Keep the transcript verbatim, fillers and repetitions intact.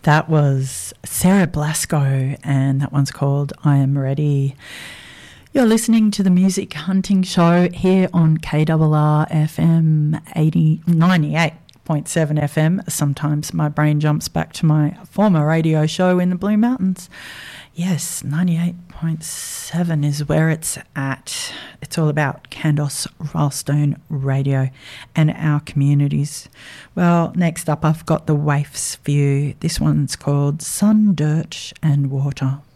That was Sarah Blasco, and that one's called I Am Ready. You're listening to the Music Hunting Show here on K R R F M ninety-eight point seven F M. Sometimes my brain jumps back to my former radio show in the Blue Mountains. Yes, ninety-eight point seven is where it's at. It's all about Candos Ralstone Radio and our communities. Well, next up I've got the Waifs for you. This one's called Sun, Dirt and Water.